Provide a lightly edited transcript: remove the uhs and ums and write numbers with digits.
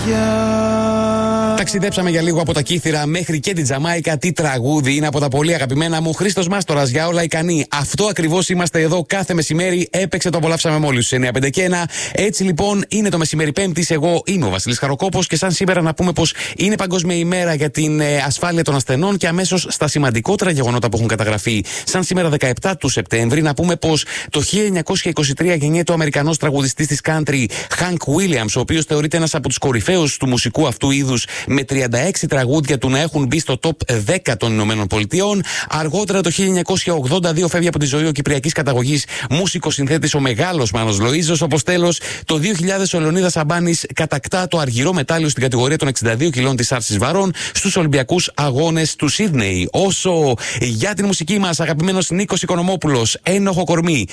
Ταξιδέψαμε για λίγο από τα Κύθυρα μέχρι και την Τζαμάικα. Τι τραγούδι είναι από τα πολύ αγαπημένα μου. Χρήστος Μάστορας, για όλα ικανή. Αυτό ακριβώς είμαστε εδώ κάθε μεσημέρι. Έπαιξε, το απολαύσαμε μόλις στους 9, 5 και 1. Έτσι λοιπόν είναι το μεσημέρι Πέμπτης. Εγώ είμαι ο Βασίλης Χαροκόπος και σαν σήμερα να πούμε πως είναι Παγκόσμια ημέρα για την ασφάλεια των ασθενών και αμέσως στα σημαντικότερα γεγονότα που έχουν καταγραφεί. Σαν σήμερα 17 του Σεπτέμβρη, να πούμε πως το 1923 γεννιέται ο Αμερικανός τραγουδιστής της country Hank Williams, ο οποίος θεωρείται ένας από τους κορυφαίους του μουσικού αυτού είδους, με 36 τραγούδια του να έχουν μπει στο top 10 των Ηνωμένων Πολιτειών. Αργότερα το 1982 φεύγει από τη ζωή ο κυπριακής καταγωγής μουσικός συνθέτης ο μεγάλος Μάνος Λοΐζος. Όπως τέλος, το 2000 ο Λεωνίδας Αμπάνης κατακτά το αργυρό μετάλλιο στην κατηγορία των 62 κιλών της άρσης βαρών στους Ολυμπιακούς Αγώνες του Σίδνεϊ. Όσο για την μουσική μας, αγαπημένος Νίκος Οικονομόπουλος, Ένοχο κορμί,